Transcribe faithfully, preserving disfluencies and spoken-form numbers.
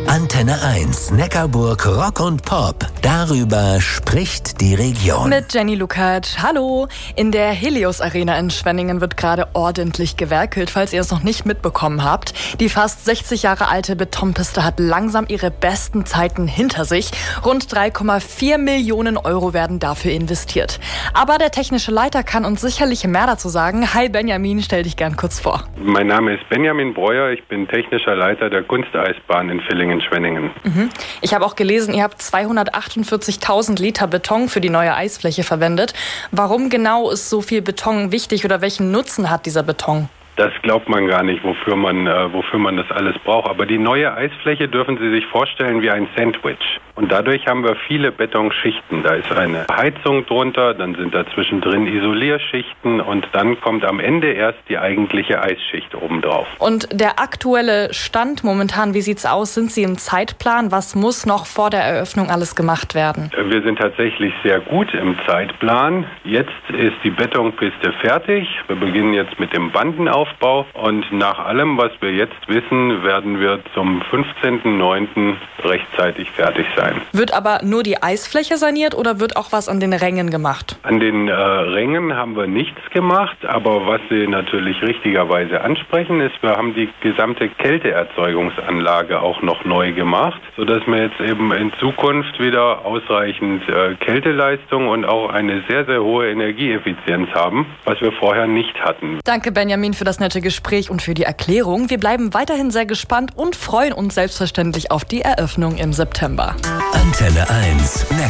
Antenne eins, Neckarburg Rock und Pop. Darüber spricht die Region. Mit Jenny Lukacs. Hallo. In der Helios Arena in Schwenningen wird gerade ordentlich gewerkelt, falls ihr es noch nicht mitbekommen habt. Die fast sechzig Jahre alte Betonpiste hat langsam ihre besten Zeiten hinter sich. Rund drei Komma vier Millionen Euro werden dafür investiert. Aber der technische Leiter kann uns sicherlich mehr dazu sagen. Hi Benjamin, stell dich gern kurz vor. Mein Name ist Benjamin Breuer, ich bin technischer Leiter der Kunsteisbahn in Villingen-Schwenningen. Mhm. Ich habe auch gelesen, ihr habt zweihundertachtundvierzigtausend Liter Beton für die neue Eisfläche verwendet. Warum genau ist so viel Beton wichtig oder welchen Nutzen hat dieser Beton? Das glaubt man gar nicht, wofür man, äh, wofür man das alles braucht. Aber die neue Eisfläche dürfen Sie sich vorstellen wie ein Sandwich. Und dadurch haben wir viele Betonschichten. Da ist eine Heizung drunter, dann sind da zwischendrin Isolierschichten und dann kommt am Ende erst die eigentliche Eisschicht obendrauf. Und der aktuelle Stand momentan, wie sieht's aus? Sind Sie im Zeitplan? Was muss noch vor der Eröffnung alles gemacht werden? Wir sind tatsächlich sehr gut im Zeitplan. Jetzt ist die Betonpiste fertig. Wir beginnen jetzt mit dem Bandenaufbau. Und nach allem, was wir jetzt wissen, werden wir zum fünfzehnten neunten rechtzeitig fertig sein. Wird aber nur die Eisfläche saniert oder wird auch was an den Rängen gemacht? An den äh, Rängen haben wir nichts gemacht, aber was Sie natürlich richtigerweise ansprechen, ist, wir haben die gesamte Kälteerzeugungsanlage auch noch neu gemacht, sodass wir jetzt eben in Zukunft wieder ausreichend äh, Kälteleistung und auch eine sehr, sehr hohe Energieeffizienz haben, was wir vorher nicht hatten. Danke Benjamin für das nette Gespräch und für die Erklärung. Wir bleiben weiterhin sehr gespannt und freuen uns selbstverständlich auf die Eröffnung im September. Antenne eins.